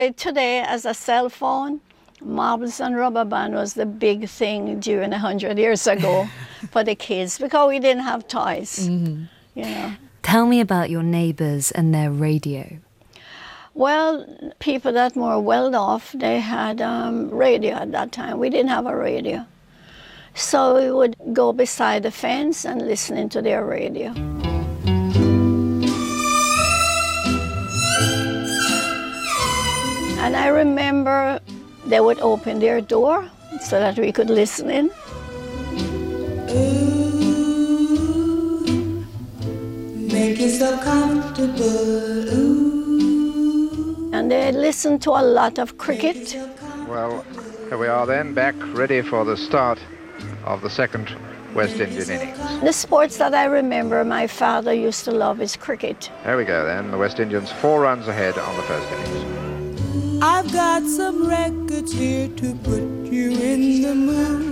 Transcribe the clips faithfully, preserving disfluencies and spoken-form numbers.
Today, as a cell phone, marbles and rubber band was the big thing during a hundred years ago for the kids because we didn't have toys, mm-hmm. you know. Tell me about your neighbours and their radio. Well, people that were well off, they had um, radio at that time. We didn't have a radio. So we would go beside the fence and listen to their radio. And I remember they would open their door so that we could listen in. Ooh, make yourself comfortable. Ooh. And they listened to a lot of cricket. Well, here we are then, back ready for the start of the second West Indian innings. The sports that I remember my father used to love is cricket. There we go then, the West Indians four runs ahead on the first innings. I've got some records here to put you in the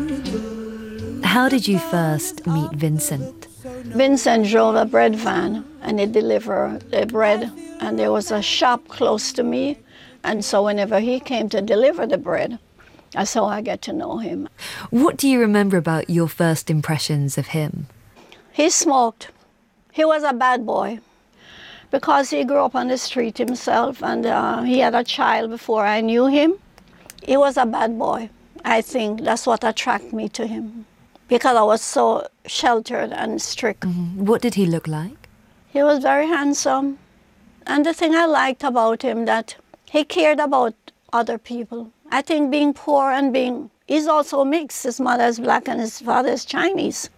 mood. How did you first meet Vincent? Vincent drove a bread van and he delivered the bread, and there was a shop close to me, and so whenever he came to deliver the bread, that's how I get to know him. What do you remember about your first impressions of him? He smoked. He was a bad boy because he grew up on the street himself, and uh, he had a child before I knew him. He was a bad boy. I think that's what attracted me to him, because I was so sheltered and strict. Mm-hmm. What did he look like? He was very handsome. And the thing I liked about him, that he cared about other people. I think being poor and being, he's also mixed. His mother is black and his father is Chinese.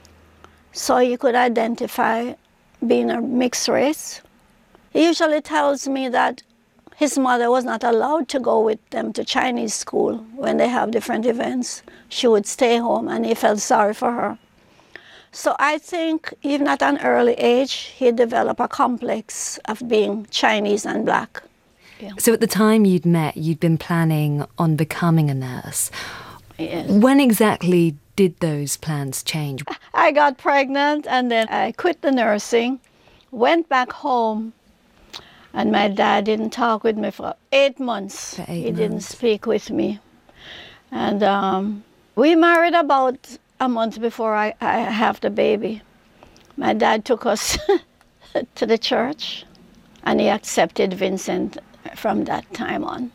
So you could identify being a mixed race. He usually tells me that his mother was not allowed to go with them to Chinese school when they have different events. She would stay home, and he felt sorry for her. So I think even at an early age, he developed a complex of being Chinese and black. Yeah. So at the time you'd met, you'd been planning on becoming a nurse. Yes. When exactly did those plans change? I got pregnant, and then I quit the nursing, went back home, and my dad didn't talk with me for eight months. For eight he months. didn't speak with me. And um, we married about a month before I, I have the baby. My dad took us to the church, and he accepted Vincent from that time on.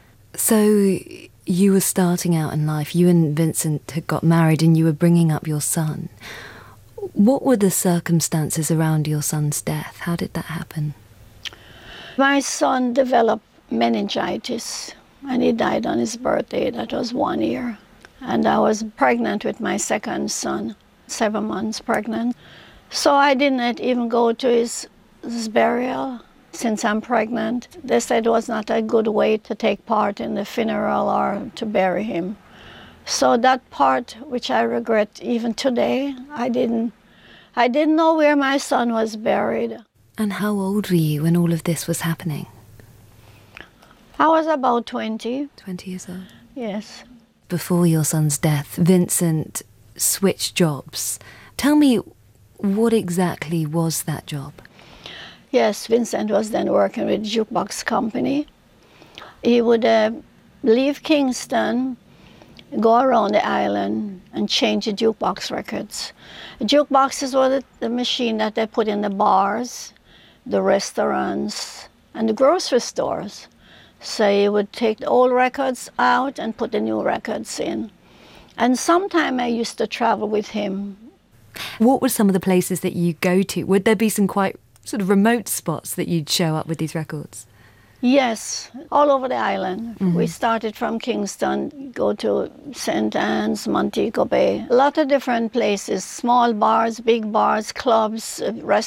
So you were starting out in life. You and Vincent had got married and you were bringing up your son. What were the circumstances around your son's death? How did that happen? My son developed meningitis, and he died on his birthday. That was one year. And I was pregnant with my second son, seven months pregnant. So I didn't even go to his, his burial. Since I'm pregnant, they said it was not a good way to take part in the funeral or to bury him. So that part, which I regret even today, I didn't, I didn't know where my son was buried. And how old were you when all of this was happening? I was about twenty. twenty years old? Yes. Before your son's death, Vincent switched jobs. Tell me, what exactly was that job? Yes, Vincent was then working with Jukebox Company. He would uh, leave Kingston, go around the island and change the jukebox records. Jukeboxes were the, the machine that they put in the bars, the restaurants, and the grocery stores. So he would take the old records out and put the new records in. And sometime I used to travel with him. What were some of the places that you go to? Would there be some quite sort of remote spots that you'd show up with these records? Yes, all over the island. Mm-hmm. We started from Kingston, go to Saint Anne's, Montego Bay. A lot of different places, small bars, big bars, clubs, restaurants.